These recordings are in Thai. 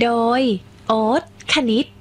โดยโอ๊ตคณิต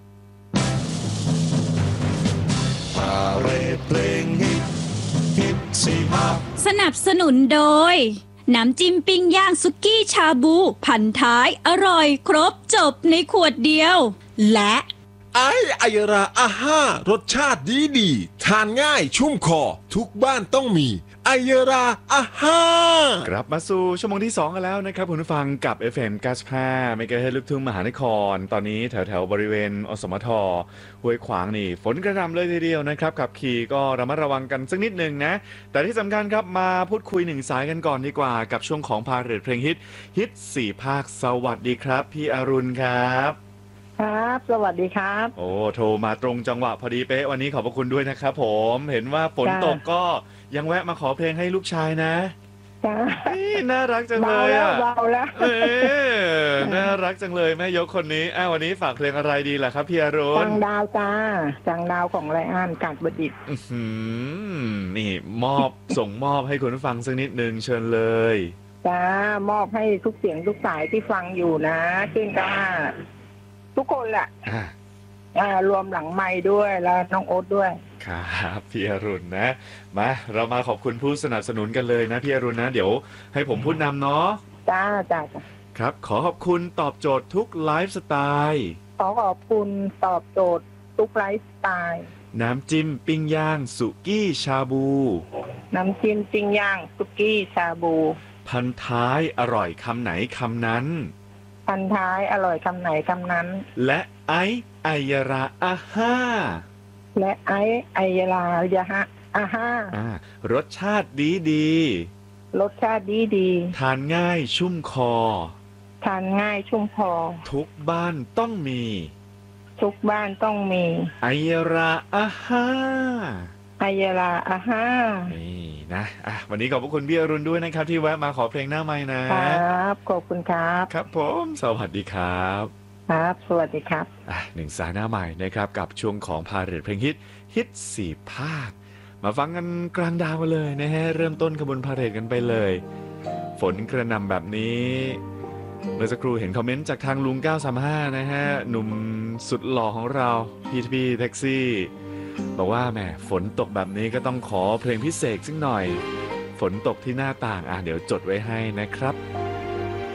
พาเรดเพลงฮิตสี่ภาคสนับสนุนโดยน้ำจิ้มปิ้งย่างสุกี้ชาบูพันท้ายอร่อยครบจบในขวดเดียวและไอยราอาห้ารสชาติดีทานง่ายชุ่มคอทุกบ้านต้องมีไอยราอาห้ากลับมาสู่ชั่วโมงที่2กันแล้วนะครับคุณผู้ฟังกับ FM 95 เมกะเฮิรตซ์ลูกทุ่งมหานครตอนนี้แถวบริเวณอสมทห้วยขวางนี่ฝนกระหน่ำเลยทีเดียวนะครับขับขี่ก็ระมัดระวังกันสักนิดหนึ่งนะแต่ที่สำคัญครับมาพูดคุยหนึ่งสายกันก่อนดีกว่ากับช่วงของพาเรดเพลงฮิต4ภาคสวัสดีครับพี่อรุณครับครับสวัสดีครับโอ้โทรมาตรงจังหวะพอดีเป๊ะวันนี้ขอบพระคุณด้วยนะครับผมเห็นว่าฝนตกก็ยังแวะมาขอเพลงให้ลูกชายนะจ้าน่ารักจังเลยอ่ะเบาแล้วน่ารักจังเลยแม่ยกคนนี้วันนี้ฝากเพลงอะไรดีล่ะครับพี่อรุณจังดาวจ้าจังดาวของไรอันกาญจดิษฐ์นี่ส่งมอบให้คุณผู้ฟังสักนิดนึงเชิญเลยจ้ามอบให้ทุกเสียงทุกสายที่ฟังอยู่นะซึ่งก็ทุกคนแหละรวมหลังไมค์ด้วยแล้วน้องโอ๊ตด้วยครับพี่อรุณนะมาเรามาขอบคุณผู้สนับสนุนกันเลยนะพี่อรุณนะเดี๋ยวให้ผมพูดนำเนาะจ้าครับขอขอบคุณตอบโจทย์ทุกไลฟ์สไตล์ขอขอบคุณตอบโจทย์ทุกไลฟ์สไตล์น้ำจิ้มปิ้งย่างสุกี้ชาบูน้ำจิ้มปิ้งย่างสุกี้ชาบูพันท้ายอร่อยคำไหนคำนั้นพันท้ายอร่อยคำไหนคำนั้นและไอยราอาห้าและไอยรายาฮะอาห้ารสชาติดีรสชาติดีทานง่ายชุ่มคอทานง่ายชุ่มคอทุกบ้านต้องมีทุกบ้านต้องมีไอยราอาห้าไอยราอาห้านี่นะวันนี้ขอบพระคุณพี่อรุณด้วยนะครับที่แวะมาขอเพลงหน้าไมค์นะครับขอบคุณครับครับผมสวัสดีครับครับสวัสดีครับหนึ่งสายหน้าใหม่นะครับกับช่วงของพาเรดเพลงฮิต4ภาคมาฟังกันกลางดาวกันเลยนะฮะเริ่มต้นขบวนพาเรดกันไปเลยฝนกระหน่ำแบบนี้เมื่อสักครู่เห็นคอมเมนต์จากทางลุง935นะฮะหนุ่มสุดหล่อของเราพี่แท็กซี่บอกว่าแหมฝนตกแบบนี้ก็ต้องขอเพลงพิเศษสักหน่อยฝนตกที่หน้าต่างเดี๋ยวจดไว้ให้นะครับ